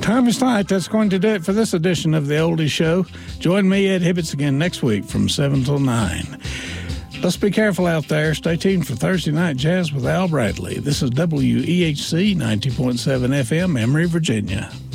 Time is tight. That's going to do it for this edition of the Oldies Show. Join me, Ed Hibbets, again next week from 7 till 9. Let's be careful out there. Stay tuned for Thursday Night Jazz with Al Bradley. This is WEHC 90.7 FM, Emory, Virginia.